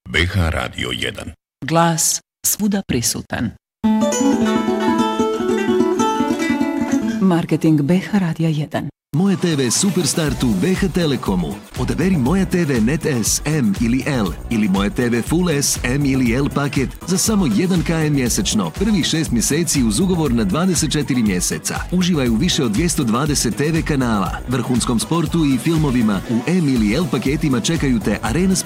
BH Radio 1. Glas svuda prisutan. Marketing BH Radija 1. Moje TV Superstar tu BH Telekomu. Odaberi Moja TV Net S, M ili L ili Moja TV Full S, M ili L paket za samo 1 kn mjesečno. Prvih 6 mjeseci uz ugovor na 24 mjeseca. Uživaj u više od 220 TV kanala, vrhunskom sportu i filmovima. U M ili L paketima čekaju te Arena